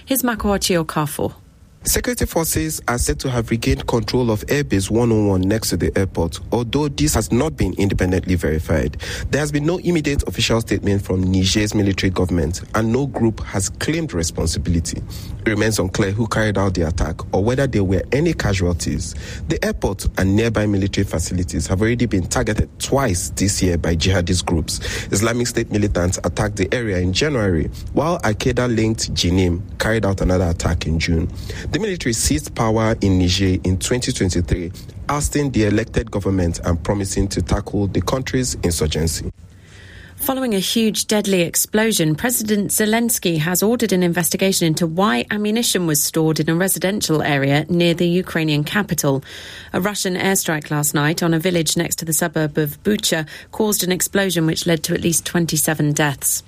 Here's Makoachi Okafor. Security forces are said to have regained control of Airbase 101 next to the airport, although this has not been independently verified. There has been no immediate official statement from Niger's military government, and no group has claimed responsibility. It remains unclear who carried out the attack or whether there were any casualties. The airport and nearby military facilities have already been targeted twice this year by jihadist groups. Islamic State militants attacked the area in January, while Al-Qaeda-linked Jinim carried out another attack in June. The military seized power in Niger in 2023, ousting the elected government and promising to tackle the country's insurgency. Following a huge deadly explosion, President Zelensky has ordered an investigation into why ammunition was stored in a residential area near the Ukrainian capital. A Russian airstrike last night on a village next to the suburb of Bucha caused an explosion which led to at least 27 deaths.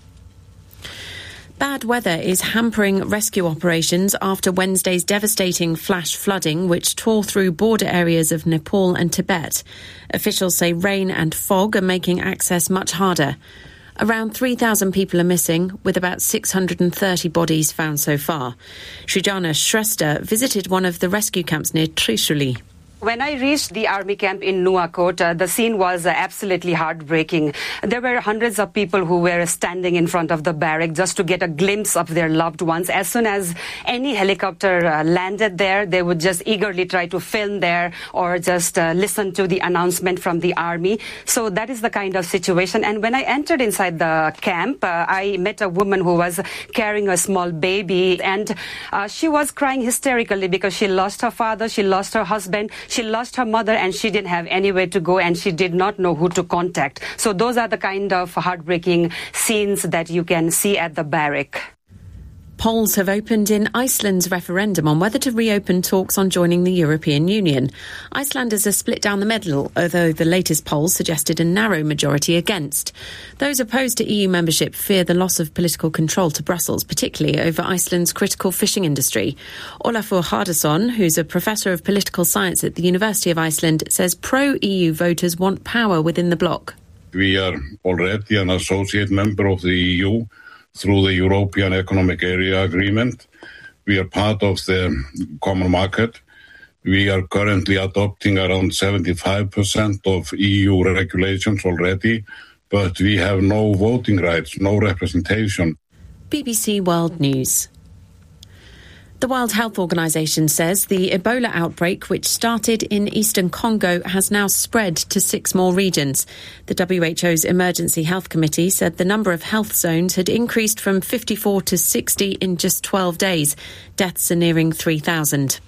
Bad weather is hampering rescue operations after Wednesday's devastating flash flooding, which tore through border areas of Nepal and Tibet. Officials say rain and fog are making access much harder. Around 3,000 people are missing, with about 630 bodies found so far. Srijana Shrestha visited one of the rescue camps near Trishuli. When I reached the army camp in Nuwakot, the scene was absolutely heartbreaking. There were hundreds of people who were standing in front of the barrack just to get a glimpse of their loved ones. As soon as any helicopter landed there, they would just eagerly try to film there or just listen to the announcement from the army. So that is the kind of situation. And when I entered inside the camp, I met a woman who was carrying a small baby, and she was crying hysterically because she lost her father, she lost her husband, she lost her mother, and she didn't have anywhere to go, and she did not know who to contact. So those are the kind of heartbreaking scenes that you can see at the barrack. Polls have opened in Iceland's referendum on whether to reopen talks on joining the European Union. Icelanders are split down the middle, although the latest polls suggested a narrow majority against. Those opposed to EU membership fear the loss of political control to Brussels, particularly over Iceland's critical fishing industry. Olafur Hardason, who's a professor of political science at the University of Iceland, says pro-EU voters want power within the bloc. We are already an associate member of the EU through the European Economic Area Agreement. We are part of the common market. We are currently adopting around 75% of EU regulations already, but we have no voting rights, no representation. BBC World News. The World Health Organization says the Ebola outbreak, which started in eastern Congo, has now spread to 6 more regions. The WHO's Emergency Health Committee said the number of health zones had increased from 54 to 60 in just 12 days. Deaths are nearing 3,000.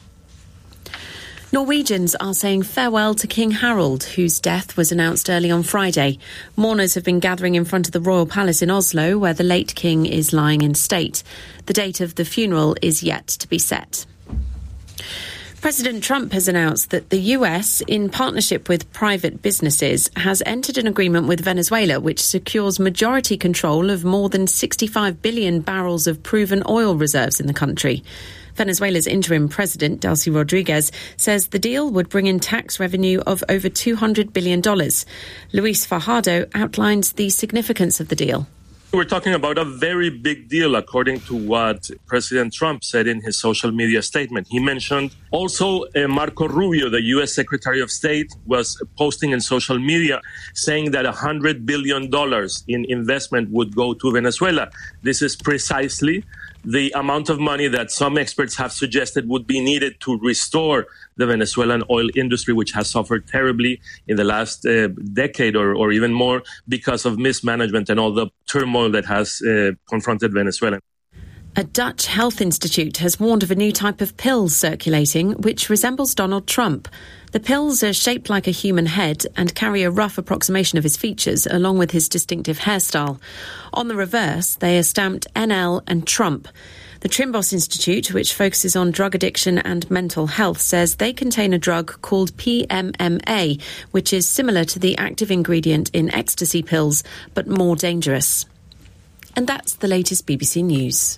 Norwegians are saying farewell to King Harald, whose death was announced early on Friday. Mourners have been gathering in front of the Royal Palace in Oslo, where the late king is lying in state. The date of the funeral is yet to be set. President Trump has announced that the US, in partnership with private businesses, has entered an agreement with Venezuela which secures majority control of more than 65 billion barrels of proven oil reserves in the country. Venezuela's interim president, Delcy Rodriguez, says the deal would bring in tax revenue of over $200 billion. Luis Fajardo outlines the significance of the deal. We're talking about a very big deal, according to what President Trump said in his social media statement. He mentioned also Marco Rubio, the U.S. Secretary of State, was posting in social media saying that $100 billion in investment would go to Venezuela. This is precisely the amount of money that some experts have suggested would be needed to restore the Venezuelan oil industry, which has suffered terribly in the last decade or even more because of mismanagement and all the turmoil that has confronted Venezuela. A Dutch health institute has warned of a new type of pill circulating which resembles Donald Trump. The pills are shaped like a human head and carry a rough approximation of his features along with his distinctive hairstyle. On the reverse, they are stamped NL and Trump. The Trimbos Institute, which focuses on drug addiction and mental health, says they contain a drug called PMMA, which is similar to the active ingredient in ecstasy pills, but more dangerous. And that's the latest BBC News.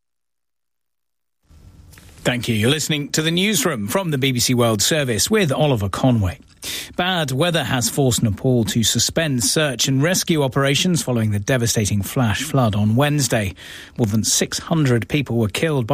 Thank you. You're listening to the Newsroom from the BBC World Service with Oliver Conway. Bad weather has forced Nepal to suspend search and rescue operations following the devastating flash flood on Wednesday. More than 600 people were killed by